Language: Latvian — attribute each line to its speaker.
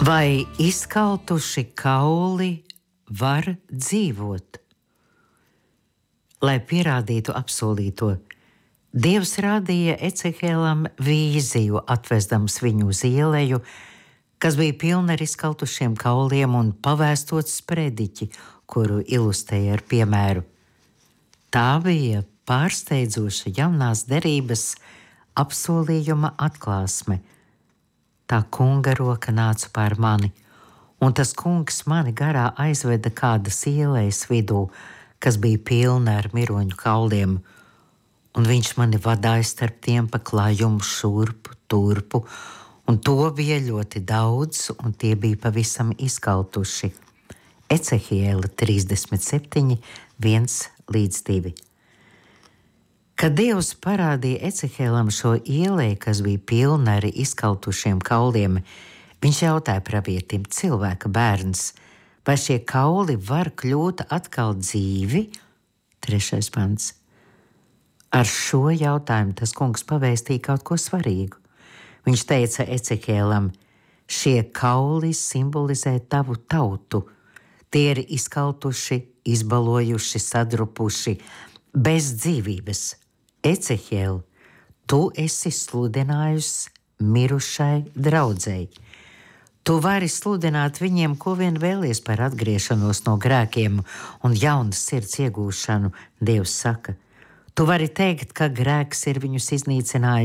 Speaker 1: Vai izkaltuši kauli var dzīvot? Lai pierādītu apsolīto, Dievs rādīja Ecehēlam vīziju, atvesdams viņu uz ieleju, kas bija pilna ar izkaltušiem kauliem un pavēstot sprediķi, kuru ilustrēja ar piemēru. Tā bija pārsteidzoša jaunās derības apsolījuma atklāsme. Tā kunga roka nāca pār mani, un tas kungs mani garā aizveda kādas ieejas vidū, kas bija pilna ar miroņu kauliem, un viņš mani vadāja starp tiem pa klājumu šurpu, turpu, un to bija ļoti daudz, un tie bija pavisam izkaltuši. Ecehēla 37, 1-2. Kad Dievs parādīja Ecehēlam šo ieleju, kas bija pilna ar izkaltušiem kauliem, viņš jautāja pravietim, cilvēka bērns, vai šie kauli var kļūt atkal dzīvi? 3. pants. Ar šo jautājumu tas kungs pavēstīja kaut ko svarīgu. Viņš teica Ecehēlam, šie kauli simbolizē tavu tautu. Tie ir izkaltuši, izbalojuši, sadrupuši, bez dzīvības. Ecehēl, tu esi sludinājusi mirušai draudzei. Tu vari sludināt viņiem, ko vien vēlies par atgriešanos no grēkiem un jaunas sirds iegūšanu, Dievs saka. Tu vari teikt, ka grēks ir viņus iznīcinājis